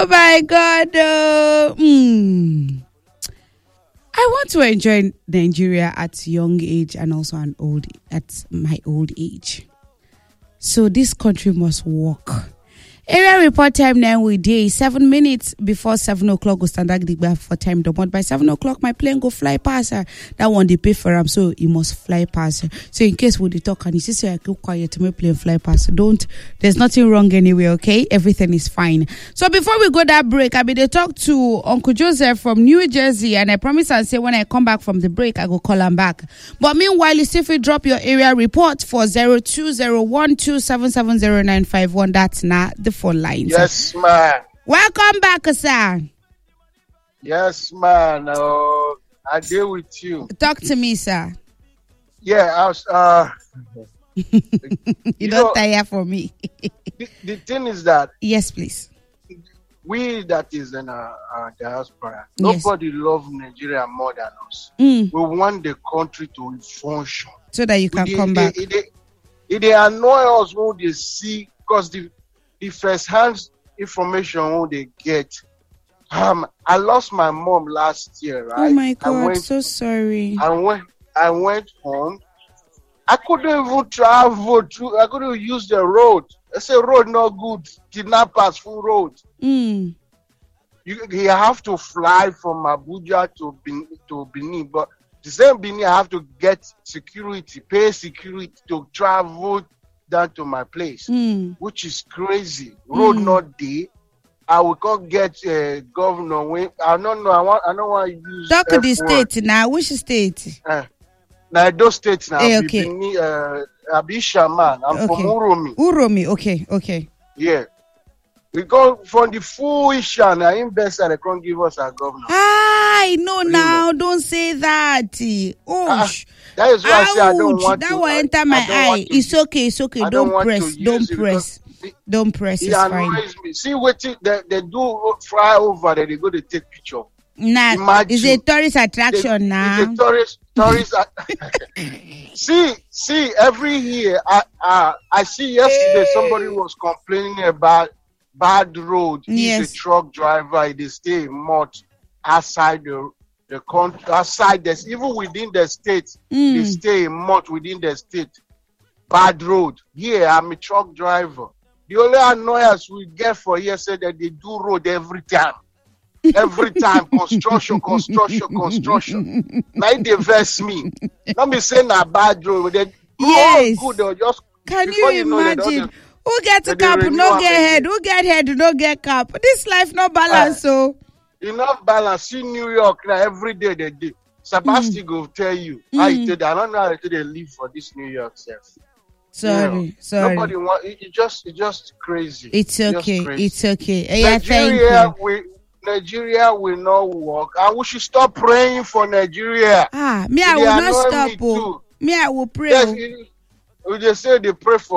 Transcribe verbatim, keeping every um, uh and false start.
Oh my God. Uh, mm. I want to enjoy Nigeria at young age and also an old at my old age. So this country must work. Area report time now we day seven minutes before seven o'clock. Go stand up for time. But by seven o'clock, my plane go fly past her. That one they pay for him, so he must fly past her. So in case we talk and you see, say I keep quiet to my plane fly past. Don't. There's nothing wrong anyway. Okay, everything is fine. So before we go that break, I be they talk to Uncle Joseph from New Jersey, and I promise I'll say when I come back from the break, I go call him back. But meanwhile, you see if we drop your area report for zero two zero one two seven seven zero nine five one. That's not the phone lines. Yes, man. Welcome back, sir. Yes, man. Uh, I deal with you. Talk to me, sir. Yeah, I was. Uh, you, you don't know, tire for me. the, the thing is that yes, please. we that is in our, our diaspora, Yes. nobody love Nigeria more than us. Mm. We want the country to function So that you can It- come it- back. It, it, it, they annoy us when they see, because the the first hand information when they get. Um, I lost my mom last year, right? Oh my I God, went, so sorry. I went, I went home. I couldn't even travel through. I couldn't use the road. I say road not good. Kidnappers full road. Mm. You, you have to fly from Abuja to Benin, to Benin, but the same Benin I have to get security, pay security to travel down to my place, Mm. which is crazy. Road Mm. not there. I will not get a uh, governor. When, I don't know. I want. I don't want to use. Talk to the F word. state now. Which state? Uh, now those states now. Eh, Be okay. Benin, uh, Abisha man. I'm from Okay. Uromi. Uromi. Okay, okay. Yeah. We go from the full Ishan. I invest and they can't give us a governor. I know Really? now. Don't say that. Oh, Ah, that is why I say I don't ouch. want That to. will I- enter I my don't eye. want to- It's okay. It's okay. I Don't, don't want to press. use Don't it press. because Don't press. It It's fine. annoys me. See what it- they, they do fly over there. They go to take picture. Nah, Imagine. it's a tourist They- attraction now. it's a tourist, tourist. see, see, every year, I, I, I see yesterday somebody was complaining about bad road. He's Yes. a truck driver. They stay in mud outside the the country, outside this, even within the state. They Mm. stay in mud within the state. Bad road. Yeah, I'm a truck driver. The only annoyance we get for here say that they do road every time. Every time, construction, construction, construction. Like they vex me. Not me saying a bad road. They Yes. good, they'll just Can before you know, they don't- imagine? Who get they- a they cap, renew no am get again. head. Who get head, no get cap. This life no balance, Ah. so. enough balance. See New York now every day they do. Sebastian Mm. go tell you. How you Mm. tell them, I don't know how they live for this New York self. Sorry, You know, sorry. Nobody want it, it just it's just crazy. It's just okay. crazy. It's okay. Eh, Yeah, thank Nigeria you. will Nigeria will not work, and we should stop praying for Nigeria. Ah, me, I They will not annoy stop. me Oh. too. Me, I will pray. Yes, Oh. it- we just say they pray for